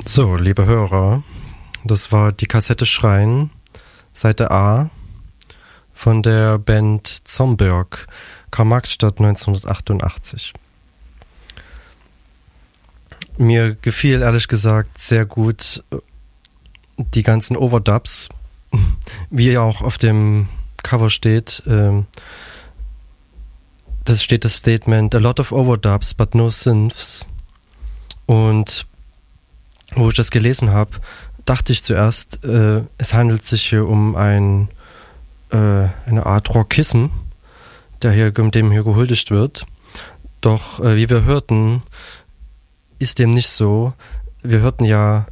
So, liebe Hörer, das war die Kassette Schreien, Seite A von der Band Zomberg, Karl-Marx-Stadt 1988. Mir gefiel ehrlich gesagt sehr gut die ganzen Overdubs, wie ja auch auf dem Cover steht. Das steht das Statement, a lot of overdubs but no synths. Und wo ich das gelesen habe, dachte ich zuerst, es handelt sich hier um eine Art Rockism, dem hier gehuldigt wird. Doch wie wir hörten, ist dem nicht so. Wir hörten ja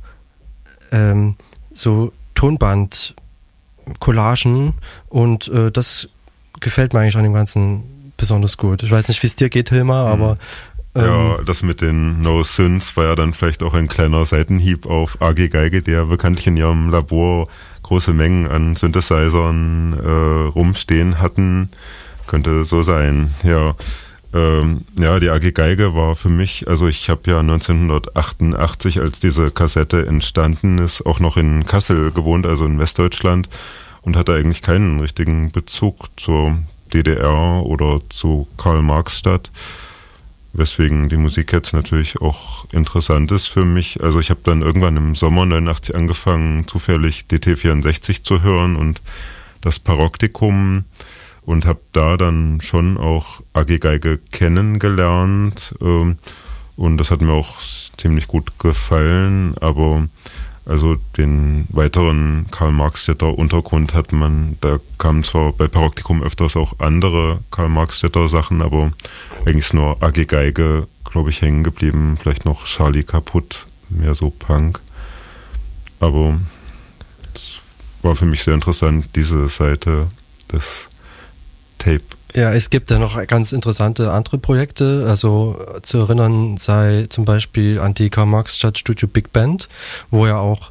so Tonband-Collagen und das gefällt mir eigentlich an dem Ganzen besonders gut. Ich weiß nicht, wie es dir geht, Hilmar, aber ja, das mit den No Synths war ja dann vielleicht auch ein kleiner Seitenhieb auf AG Geige, der bekanntlich in ihrem Labor große Mengen an Synthesizern rumstehen hatten. Könnte so sein, ja. Ja, die AG Geige war für mich, also ich habe ja 1988, als diese Kassette entstanden ist, auch noch in Kassel gewohnt, also in Westdeutschland, und hatte eigentlich keinen richtigen Bezug zur DDR oder zu Karl-Marx-Stadt. Weswegen die Musik jetzt natürlich auch interessant ist für mich. Also ich habe dann irgendwann im Sommer 89 angefangen, zufällig DT64 zu hören und das Paroptikum und habe da dann schon auch AG Geige kennengelernt und das hat mir auch ziemlich gut gefallen, aber also den weiteren Karl-Marx-Städter Untergrund da kamen zwar bei Paroptikum öfters auch andere Karl-Marx-Städter Sachen, aber eigentlich ist nur AG Geige, glaube ich, hängen geblieben. Vielleicht noch Charlie Kaputt, mehr so Punk. Aber es war für mich sehr interessant, diese Seite des Tape. Ja, es gibt ja noch ganz interessante andere Projekte. Also zu erinnern sei zum Beispiel an die Karl-Marx-Stadt Studio Big Band, wo ja auch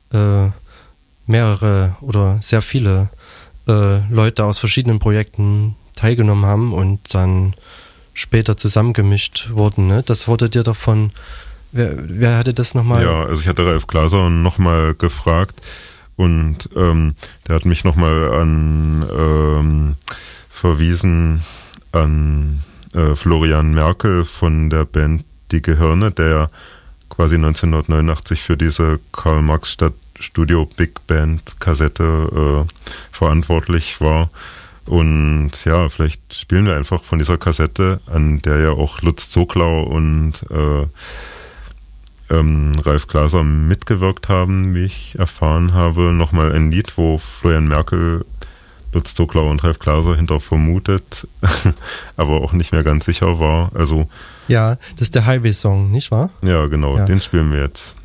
mehrere oder sehr viele Leute aus verschiedenen Projekten teilgenommen haben und dann später zusammengemischt wurden. Ne? Das wurde dir doch von, wer hatte das nochmal? Ja, also ich hatte Ralf Glaser nochmal gefragt und der hat mich nochmal verwiesen an Florian Merkel von der Band Die Gehirne, der quasi 1989 für diese Karl-Marx-Stadt Studio Big Band Kassette verantwortlich war. Und ja, vielleicht spielen wir einfach von dieser Kassette, an der ja auch Lutz Zoklau und Ralf Glaser mitgewirkt haben, wie ich erfahren habe, nochmal ein Lied, wo Florian Merkel Lutz Zoklau und Ralf Glaser hinter vermutet, aber auch nicht mehr ganz sicher war. Also ja, das ist der Highway-Song, nicht wahr? Ja, genau, ja. Den spielen wir jetzt.